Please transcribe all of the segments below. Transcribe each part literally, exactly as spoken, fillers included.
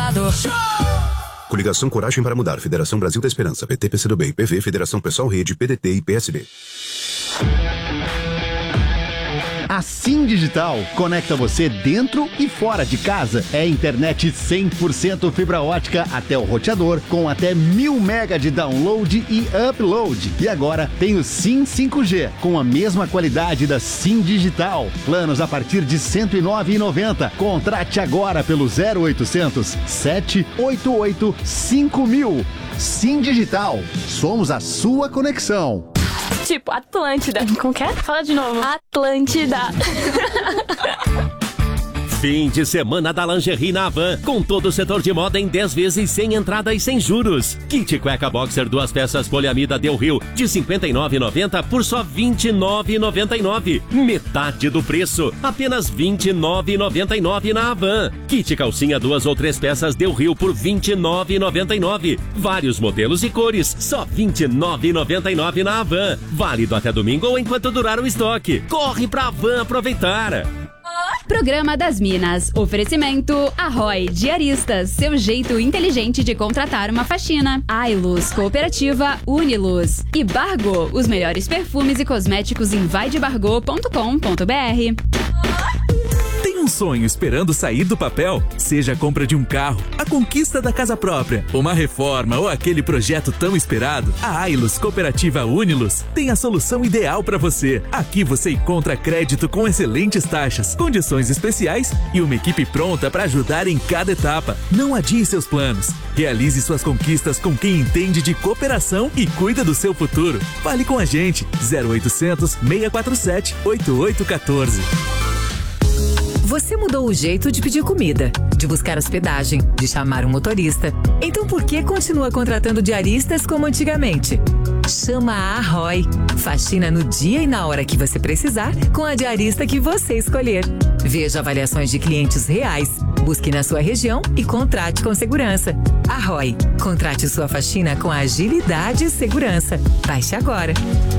lado. Coligação Coragem para Mudar, Federação Brasil da Esperança, P T, P C do B, P V, Federação Pessoal Rede, P D T e P S B. A Sim Digital conecta você dentro e fora de casa. É internet cem por cento fibra ótica até o roteador, com até mil mega de download e upload. E agora tem o Sim cinco G, com a mesma qualidade da Sim Digital. Planos a partir de cento e nove reais e noventa centavos. Contrate agora pelo zero oitocentos, sete oito oito, cinco mil. Sim Digital, somos a sua conexão. Tipo, Atlântida. Como que é? Fala de novo. Atlântida. Fim de semana da lingerie na Havan, com todo o setor de moda em dez vezes sem entrada e sem juros. Kit cueca boxer duas peças poliamida Del Rio de cinquenta e nove reais e noventa centavos por só vinte e nove reais e noventa e nove centavos. Metade do preço, apenas vinte e nove reais e noventa e nove centavos na Havan. Kit calcinha duas ou três peças Del Rio por vinte e nove reais e noventa e nove centavos. Vários modelos e cores, só vinte e nove reais e noventa e nove centavos na Havan. Válido até domingo ou enquanto durar o estoque. Corre pra Havan aproveitar. Programa das Minas. Oferecimento Arroy Diaristas. Seu jeito inteligente de contratar uma faxina. Ailus Cooperativa Uniluz. E Bargo. Os melhores perfumes e cosméticos em vai de bargo ponto com ponto b r. Tem um sonho esperando sair do papel? Seja a compra de um carro, a conquista da casa própria, uma reforma ou aquele projeto tão esperado, a Ailus Cooperativa Uniluz tem a solução ideal para você. Aqui você encontra crédito com excelentes taxas, condições especiais e uma equipe pronta para ajudar em cada etapa. Não adie seus planos. Realize suas conquistas com quem entende de cooperação e cuida do seu futuro. Fale com a gente. zero oitocentos, seis quatro sete, oito oito um quatro. Você mudou o jeito de pedir comida, de buscar hospedagem, de chamar um motorista. Então por que continua contratando diaristas como antigamente? Chama a Arroy. Faxina no dia e na hora que você precisar, com a diarista que você escolher. Veja avaliações de clientes reais, busque na sua região e contrate com segurança. Arroy. Contrate sua faxina com agilidade e segurança. Baixe agora.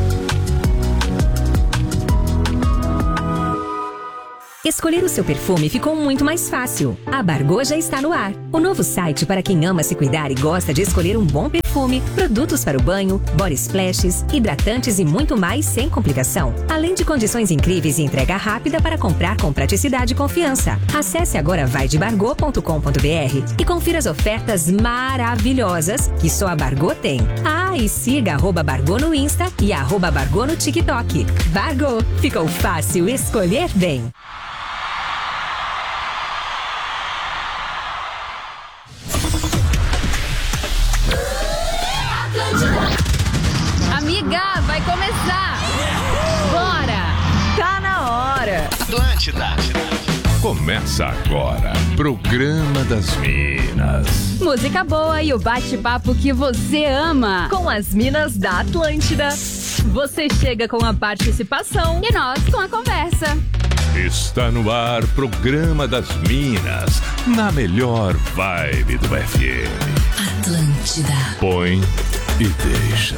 Escolher o seu perfume ficou muito mais fácil. A Bargo já está no ar. O novo site para quem ama se cuidar e gosta de escolher um bom perfume, produtos para o banho, body splashes, hidratantes e muito mais sem complicação. Além de condições incríveis e entrega rápida para comprar com praticidade e confiança. Acesse agora vai de bargo ponto com ponto b r e confira as ofertas maravilhosas que só a Bargo tem. Ah, e siga arroba Bargo no Insta e arroba Bargo no TikTok. Bargo, ficou fácil escolher bem. Amiga, vai começar! Bora! Tá na hora! Atlântida! Começa agora, Programa das Minas. Música boa e o bate-papo que você ama. Com as Minas da Atlântida. Você chega com a participação e nós com a conversa. Está no ar, Programa das Minas, na melhor vibe do F M. Atlântida. Põe e deixa.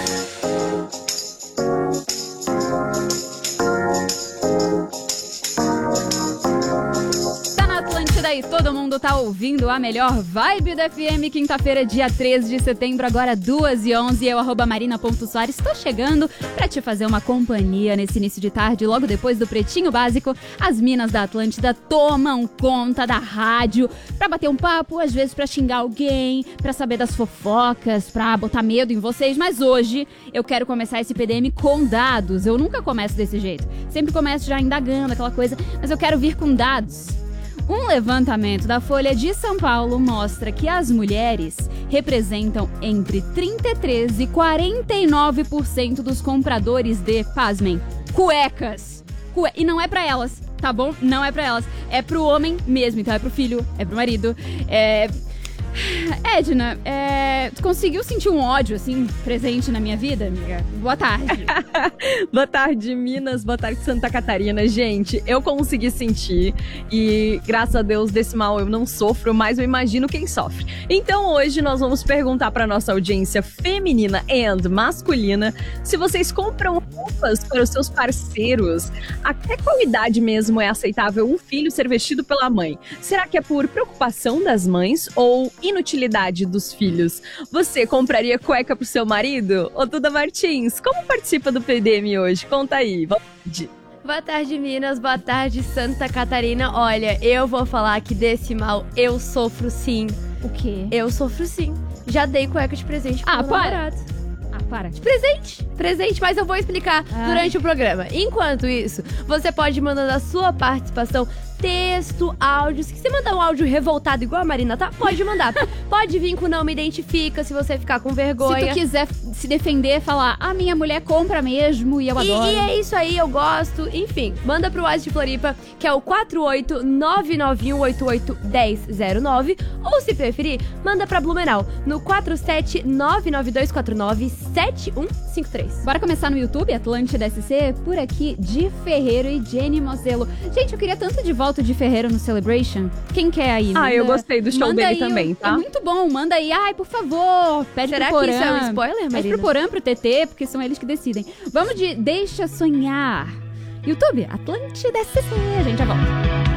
E todo mundo tá ouvindo a melhor vibe do F M. Quinta-feira, dia treze de setembro, agora duas e onze. Eu, arroba marina.soares, estou chegando pra te fazer uma companhia nesse início de tarde. Logo depois do Pretinho Básico, as Minas da Atlântida tomam conta da rádio pra bater um papo, às vezes pra xingar alguém, pra saber das fofocas, pra botar medo em vocês. Mas hoje eu quero começar esse P D M com dados. Eu nunca começo desse jeito. Sempre começo já indagando, aquela coisa. Mas eu quero vir com dados. Um levantamento da Folha de São Paulo mostra que as mulheres representam entre trinta e três por cento e quarenta e nove por cento dos compradores de, pasmem, cuecas. Cue- e não é pra elas, tá bom? Não é pra elas. É pro homem mesmo, então é pro filho, é pro marido, é... Edna, é, tu conseguiu sentir um ódio, assim, presente na minha vida, amiga? Boa tarde. Boa tarde, Minas. Boa tarde, Santa Catarina. Gente, eu consegui sentir e, graças a Deus, desse mal eu não sofro, mas eu imagino quem sofre. Então, hoje nós vamos perguntar para nossa audiência feminina e masculina se vocês compram roupas para os seus parceiros. Até qual idade mesmo é aceitável um filho ser vestido pela mãe? Será que é por preocupação das mães ou inutilidade dos filhos? Você compraria cueca pro seu marido? Ô, Duda Martins, como participa do P D M hoje? Conta aí. Boa tarde. Boa tarde, Minas. Boa tarde, Santa Catarina. Olha, eu vou falar que desse mal eu sofro sim. O quê? Eu sofro sim. Já dei cueca de presente pro Ah, meu para. namorado. Ah, para. De presente, presente, mas eu vou explicar Ai. durante o programa. Enquanto isso, você pode mandar a sua participação, texto, áudio. Se você mandar um áudio revoltado igual a Marina, tá? Pode mandar. Pode vir com não me identifica, se você ficar com vergonha. Se tu quiser se defender, falar, a minha mulher compra mesmo e eu E, adoro. e é isso aí, eu gosto. Enfim, manda pro WhatsApp de Floripa, que é o quatro oito nove nove um oito oito um zero zero nove. Ou, se preferir, manda pra Blumenau, no quatro sete nove nove dois quatro nove sete um cinco três. Bora começar no YouTube, Atlântida S C, por aqui, Di Ferreiro e Jenny Mozelo. Gente, eu queria tanto de volta de Ferreiro no Celebration. Quem quer aí? Ah, Manda- eu gostei do show manda dele aí, também, tá? É muito bom, manda aí. Ai, por favor, pede Será pro que Porã. isso é um spoiler, Pede Marina? pro Porã, pro T T, porque são eles que decidem. Vamos de Deixa Sonhar. YouTube, Atlântida S C, a gente já volta.